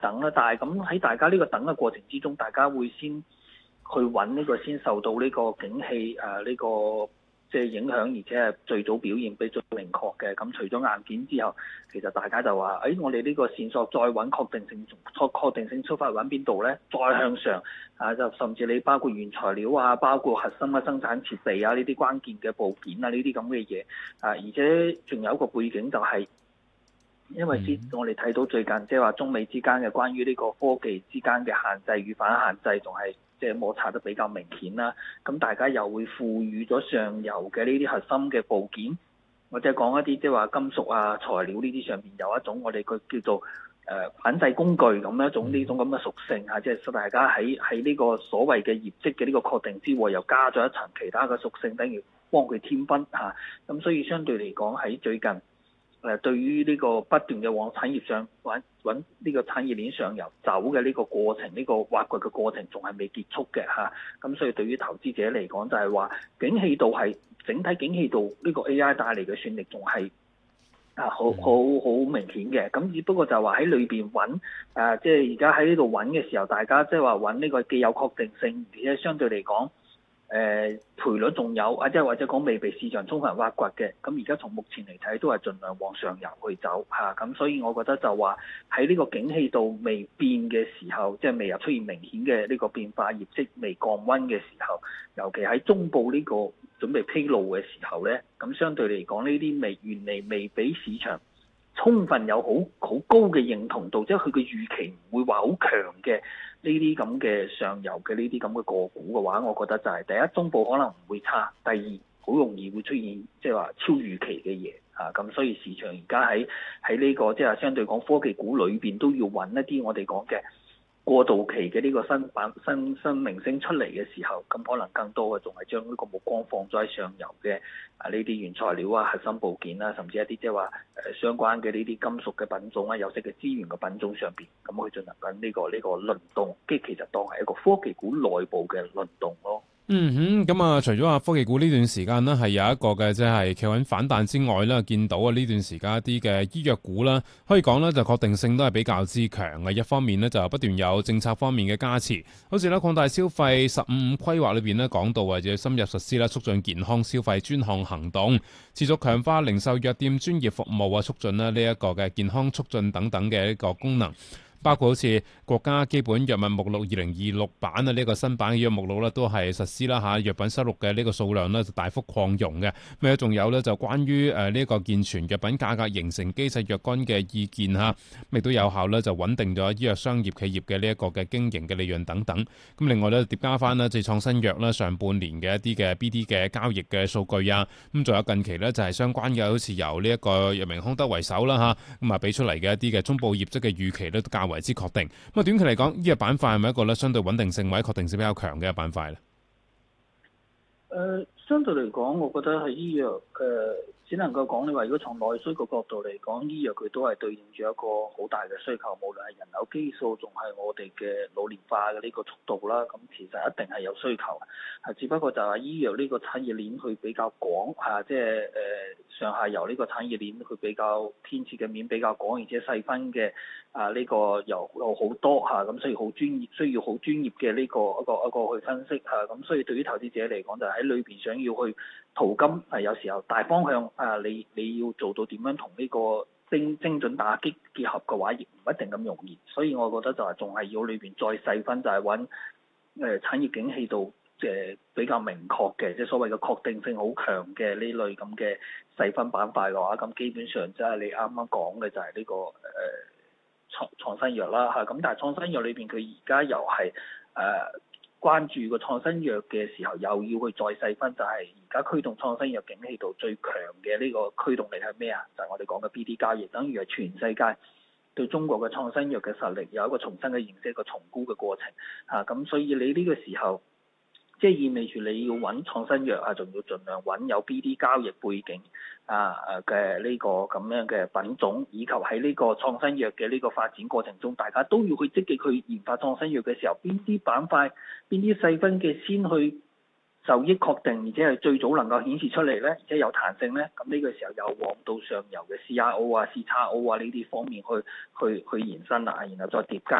等啦。但係咁喺大家呢個等嘅過程之中，大家會先去揾呢個先受到呢個景氣呢個即係影響，而且係最早表現比最明確嘅。咁除咗硬件之後，其實大家就話：我哋呢個線索再揾確定性出發揾邊度呢？再向上就甚至你包括原材料包括核心嘅生產設備呢啲關鍵嘅部件呢啲咁嘅嘢而且仲有一個背景就係、因為我哋睇到最近即係話中美之間嘅關於呢個科技之間嘅限制與反限制，仲係即係摩擦得比較明顯啦。咁大家又會賦予咗上游嘅呢啲核心嘅部件，或者講一啲即係話金屬材料呢啲上面有一種我哋叫做反制工具咁一種呢種咁嘅屬性即係大家喺呢個所謂嘅業績嘅呢個確定之外，又加咗一層其他嘅屬性，等於幫佢添分咁所以相對嚟講喺最近。對於呢個不斷嘅往產業上揾呢個產業鏈上游走嘅呢個過程，呢個挖掘嘅過程仲係未結束嘅咁所以對於投資者嚟講就係話景氣度係整體景氣度呢個 AI 帶嚟嘅算力仲係好明顯嘅。咁只不過就係話喺裏邊揾即係而家喺呢度揾嘅時候，大家即係話揾呢個既有確定性，而且相對嚟講。賠率仲有即係或者講未被市場充分挖掘嘅，咁而家從目前嚟睇都係盡量往上游去走咁所以我覺得就話喺呢個景氣度未變嘅時候，即係未有出現明顯嘅呢個變化，業績未降溫嘅時候，尤其喺中部呢個準備披露嘅時候呢，咁相對嚟講呢啲原嚟未俾市場充分有好高嘅認同度，即係佢嘅預期唔會話好強嘅。呢啲咁嘅上游嘅呢啲咁嘅個股嘅話，我覺得就係第一，中部可能唔會差；第二，好容易會出現即係話超預期嘅嘢咁所以市場而家喺呢個即係相對講科技股裏邊都要揾一啲我哋講嘅過渡期嘅呢個新明星出嚟嘅時候，咁可能更多嘅仲係將呢個目光放咗喺上游嘅呢啲原材料核心部件甚至一啲即係話相關嘅呢啲金屬嘅品種有色嘅資源嘅品種上邊，咁去進行緊呢個輪動，即係其實當係一個科技股內部嘅輪動咯。 咁除咗科技股呢段時間呢係有一個嘅即係企穩反彈之外呢，見到呢段時間一啲嘅醫藥股啦，可以講呢就確定性都係比較之強嘅。一方面呢就不斷有政策方面嘅加持，好似呢擴大消費15規劃裏邊呢講到或者深入實施啦，促進健康消費專項行動，持續強化零售藥店專業服務促進呢一個嘅健康促進等等嘅一個功能。包括好似國家基本藥物目錄2026版呢個新版嘅藥目錄都係實施啦藥品收錄嘅呢個數量就大幅擴容嘅。咁仲有就關於呢個健全藥品價格形成機制若干嘅意見亦都有效就穩定咗醫藥商業企業嘅呢一個嘅經營嘅利潤等等。咁另外疊加翻即係創新藥上半年嘅一啲嘅 BD 嘅交易嘅數據咁仲有近期就係相關嘅好似由呢一個藥明康德為首啦咁俾出嚟嘅一啲嘅中部業績嘅預期都較為之確定。咁短期嚟講，呢個板塊係咪一個相對穩定性或者確定性比較強嘅板塊咧？ 相對嚟講，我覺得係醫藥只能夠講你話，如果從內需個角度嚟講，醫藥佢都係對應住一個好大嘅需求，無論係人口基數，仲係我哋嘅老年化嘅呢個速度啦。咁其實一定係有需求，只不過就係醫藥呢個產業鏈佢比較廣即係上下游呢個產業鏈佢比較牽涉嘅面比較廣，而且細分嘅呢個有好多咁所以好專業，需要好專業嘅呢個一個去分析咁所以對於投資者嚟講，就喺裏邊想要去淘金有時候大方向你要做到點樣同呢個精準打擊結合嘅話，亦唔一定咁容易。所以我覺得就係仲係要裏邊再細分，就係揾產業景氣度比較明確嘅，即係所謂嘅確定性好強嘅呢類咁嘅細分板塊嘅話，咁基本上即係你啱啱講嘅就係呢個創新藥啦咁但係創新藥裏邊佢而家又係關注個創新藥嘅時候，又要去再細分，就係而家驅動創新藥景氣度最強嘅呢個驅動力係咩就係我哋講嘅 BD 交易，等於係全世界對中國嘅創新藥嘅實力有一個重新嘅認識，一個重估嘅過程咁所以你呢個時候即係意味住你要揾創新藥仲要盡量揾有 BD 交易背景嘅呢個咁樣嘅品種，以及喺呢個創新藥嘅呢個發展過程中，大家都要去積極去研發創新藥嘅時候，邊啲板塊、邊啲細分嘅先去受益確定，而且係最早能夠顯示出嚟咧，而且有彈性咧，咁呢個時候又往到上游嘅 CRO 啊、CXO 啊呢啲方面去延伸啦，然後再疊加